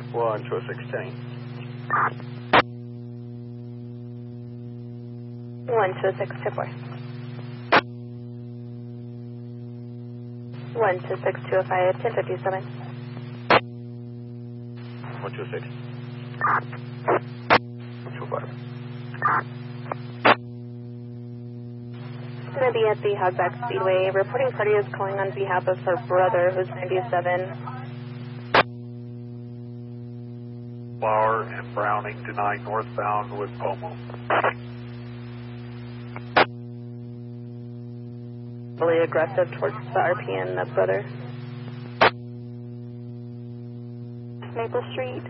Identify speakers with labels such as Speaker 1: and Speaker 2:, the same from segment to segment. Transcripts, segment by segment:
Speaker 1: 1-2-16.
Speaker 2: 1-2-6, 2-4. 1-2-6, 205, 1057.
Speaker 1: 1-2-6. 2-5.
Speaker 2: It's going to be at the Hogback Speedway. Reporting party is calling on behalf of her brother, who's 97.
Speaker 1: Flower and Browning denying northbound with Como.
Speaker 2: Really aggressive towards the RP and the brother. Maple Street.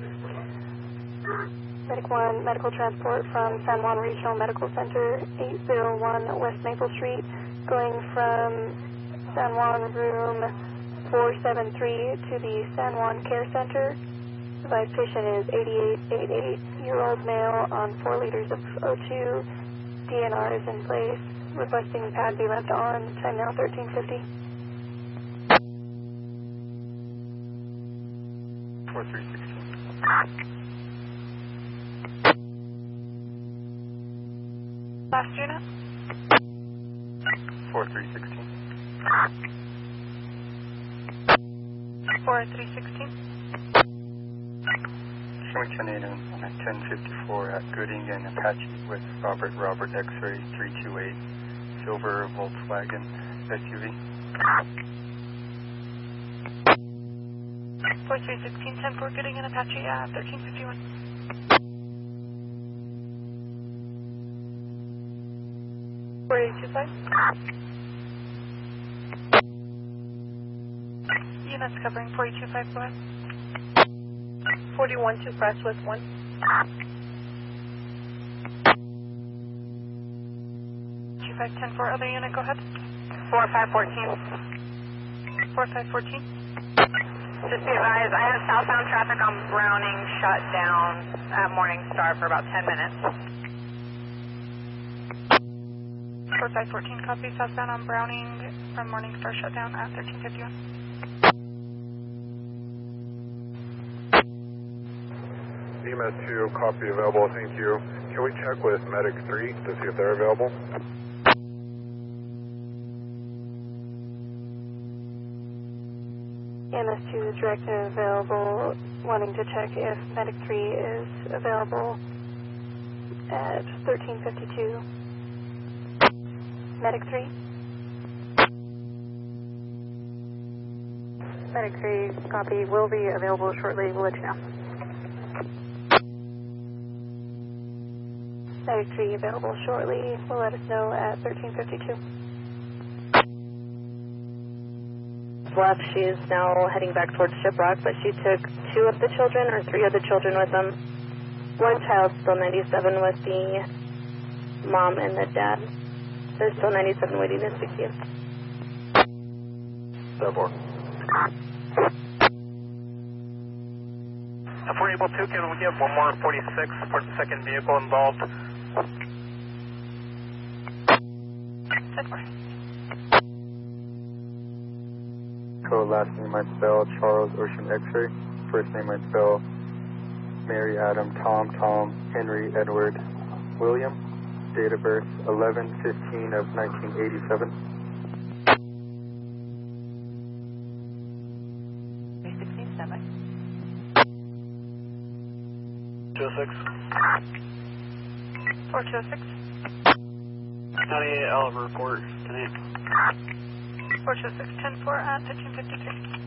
Speaker 2: Medic 1, medical transport from San Juan Regional Medical Center, 801 West Maple Street, going from San Juan room 473 to the San Juan Care Center. Advised patient is 88-year-old male on 4 liters of O2. DNR is in place. Requesting pad be left on. Time now 1350.
Speaker 1: 4316.
Speaker 2: Last unit.
Speaker 1: 4316.
Speaker 2: 4316.
Speaker 3: Showing 10 on 1054 at Gooding and Apache with Robert X-ray 328, silver Volkswagen SUV.
Speaker 2: 4316, 10-4 Gooding and Apache at 1351. Units covering 425 West. 41 to press with 1. 2510 other unit, go ahead. 4514. 4514.
Speaker 4: Just be advised, I have southbound traffic on Browning shut down at Morningstar for about 10 minutes.
Speaker 2: 4514, copy. Southbound on Browning from Morningstar shut down at 1351.
Speaker 1: EMS 2, copy available, thank you. Can we check with Medic 3 to see if they're available?
Speaker 2: EMS 2 is direct and available, wanting to check if Medic 3 is available at 1352. Medic 3. Medic 3, copy, will be available shortly, we'll let you know. Medic 3 available shortly, will let us know at 1352. Left, she is now heading back towards Shiprock, but she took 2 of the children, or 3 of the children with them. One child still 97 with the mom and the dad. They're still 97 waiting to speak to you.
Speaker 1: 7-4.
Speaker 5: If we're able to, can we get one more 46 for the second vehicle involved?
Speaker 2: 7-4.
Speaker 3: Code last name I spell Charles Ocean X-ray. First name I spell Mary Adam Tom Henry Edward William. Date of birth 11/15 of 1987.
Speaker 4: 367.
Speaker 1: 206.
Speaker 2: 4206.
Speaker 1: 98 Oliver report, tonight.
Speaker 2: 4206, 10-4 at 1352.